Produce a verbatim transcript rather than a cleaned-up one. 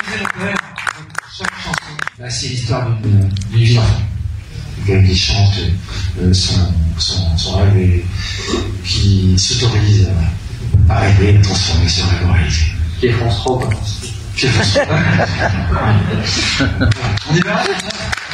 improviser le poème. Chaque chanson, bah, c'est l'histoire d'une vie d'enfant. Quelqu'un qui chante euh, son, son, son rêve et qui s'autorise à, à rêver, à transformer ce rêve en réalité. Pierre France trois, quoi. Pierre France trois. On est bien là,